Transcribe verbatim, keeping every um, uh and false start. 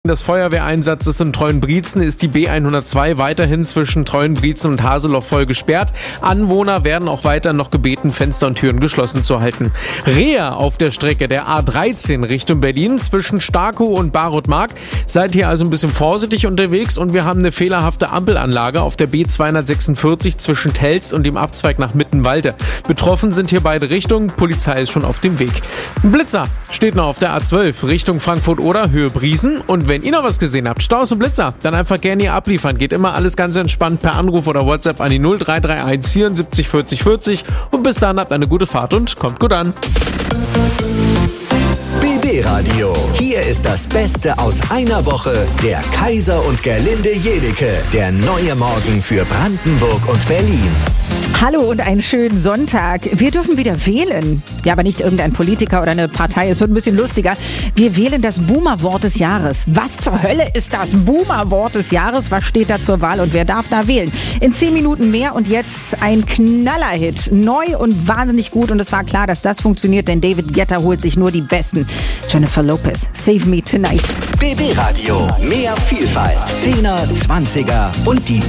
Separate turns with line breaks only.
des Feuerwehreinsatzes in Treuenbrietzen ist die B hundertzwei weiterhin zwischen Treuenbrietzen und Haseloch voll gesperrt. Anwohner werden auch weiter noch gebeten, Fenster und Türen geschlossen zu halten. Rehe auf der Strecke der A dreizehn Richtung Berlin zwischen Starkow und Barotmark. Seid hier also ein bisschen vorsichtig unterwegs und wir haben eine fehlerhafte Ampelanlage auf der B zweihundertsechsundvierzig zwischen Telz und dem Abzweig nach Mittenwalde. Betroffen sind hier beide Richtungen, Polizei ist schon auf dem Weg. Ein Blitzer steht noch auf der A zwölf Richtung Frankfurt-Oder, Höhe Briesen. Und wenn ihr noch was gesehen habt, Staus und Blitzer, dann einfach gerne hier abliefern. Geht immer alles ganz entspannt per Anruf oder WhatsApp an die null drei drei eins vierundsiebzig vierzig vierzig. Und bis dann habt eine gute Fahrt und kommt gut an.
B B Radio. Hier ist das Beste aus einer Woche. Der Kaiser und Gerlinde Jedecke. Der neue Morgen für Brandenburg und Berlin.
Hallo und einen schönen Sonntag. Wir dürfen wieder wählen. Ja, aber nicht irgendein Politiker oder eine Partei. Es wird ein bisschen lustiger. Wir wählen das Boomer-Wort des Jahres. Was zur Hölle ist das Boomer-Wort des Jahres? Was steht da zur Wahl und wer darf da wählen? In zehn Minuten mehr und jetzt ein Knallerhit. Neu und wahnsinnig gut. Und es war klar, dass das funktioniert, denn David Guetta holt sich nur die Besten. Jennifer Lopez, Save Me Tonight.
B B Radio. Mehr Vielfalt. Zehner, Zwanziger und die